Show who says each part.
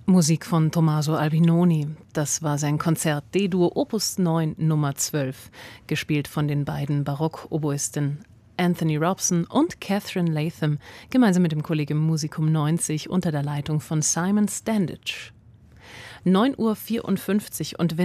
Speaker 1: Musik von Tommaso Albinoni. Das war sein Konzert D-Dur Opus 9 Nummer 12, gespielt von den beiden Barock-Oboisten Anthony Robson und Catherine Latham, gemeinsam mit dem Collegium Musicum 90 unter der Leitung von Simon Standage. 9:54 Uhr und wenn